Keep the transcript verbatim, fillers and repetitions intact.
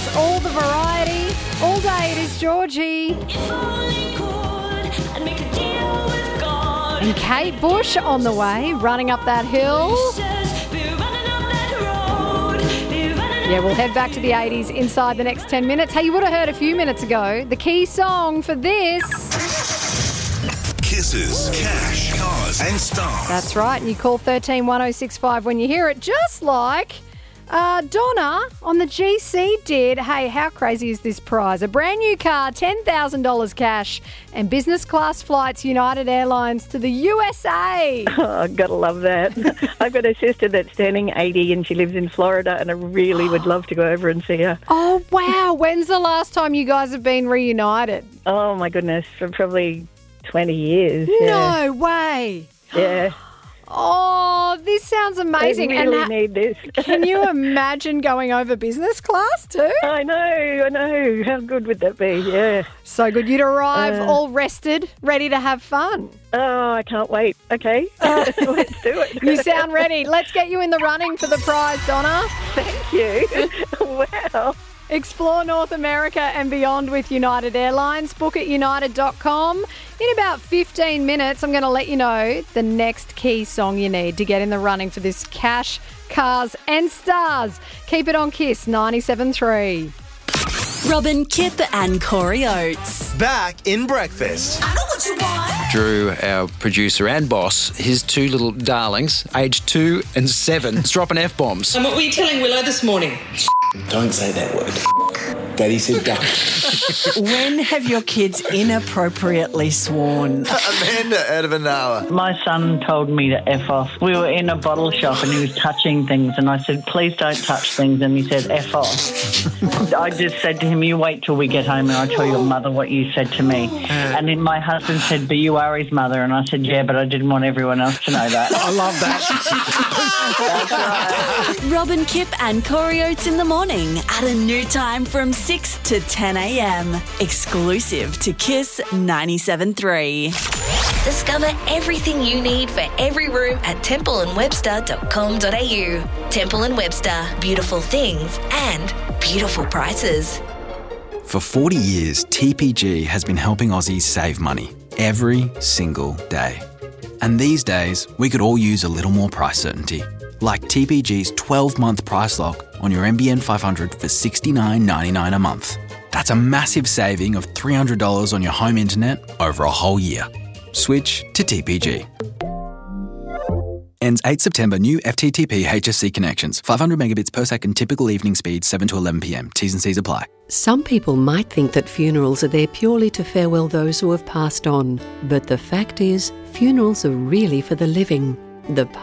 all the variety. All day it is Georgie. And Kate Bush on the way, running up that hill. Yeah, we'll head back to the eighties inside the next ten minutes. Hey, you would have heard a few minutes ago the key song for this. Kisses, cash, cars and stars. That's right, and you call thirteen one oh six five when you hear it, just like uh, Donna on the G C did. Hey, how crazy is this prize? A brand new car, ten thousand dollars cash, and business class flights United Airlines to the U S A. Oh, gotta love that. I've got a sister that's turning eighty and she lives in Florida, and I really would love to go over and see her. Oh, wow. When's the last time you guys have been reunited? Oh, my goodness, for probably twenty years. No yeah. way. Yeah. Oh, this sounds amazing. I really and ha- need this. Can you imagine going over business class too? I know, I know. How good would that be? Yeah. So good. You'd arrive Uh, all rested, ready to have fun. Oh, I can't wait. Okay, uh, let's do it. You sound ready. Let's get you in the running for the prize, Donna. Thank you. Wow. Explore North America and beyond with United Airlines. Book at united dot com. In about fifteen minutes, I'm going to let you know the next key song you need to get in the running for this cash, cars and stars. Keep it on Kiss ninety-seven point three. Robin, Kip and Corey Oates. Back in breakfast. I know what you want. Drew, our producer and boss, his two little darlings, aged two and seven, is dropping F-bombs. And what were you telling Willow this morning? Don't say that word. Daddy said duck. When have your kids inappropriately sworn? Amanda out of an hour. My son told me to F off. We were in a bottle shop and he was touching things and I said, please don't touch things, and he said, F off. I just said to him, you wait till we get home and I'll tell your mother what you said to me. And then my husband said, but you are his mother. And I said, yeah, but I didn't want everyone else to know that. I love that. That's right. Robin, Kip and Corey Oates in the morning at a new time from six to ten a.m. Exclusive to Kiss ninety-seven point three. Discover everything you need for every room at temple and webster dot com dot a u. Temple and Webster, beautiful things and beautiful prices. For forty years, T P G has been helping Aussies save money every single day. And these days, we could all use a little more price certainty. Like T P G's twelve-month price lock on your N B N five hundred for sixty-nine ninety-nine a month. That's a massive saving of three hundred dollars on your home internet over a whole year. Switch to T P G. Ends eighth September. New F T T P H S C connections. five hundred megabits per second. Typical evening speed seven to eleven p.m. T's and C's apply. Some people might think that funerals are there purely to farewell those who have passed on. But the fact is, funerals are really for the living. The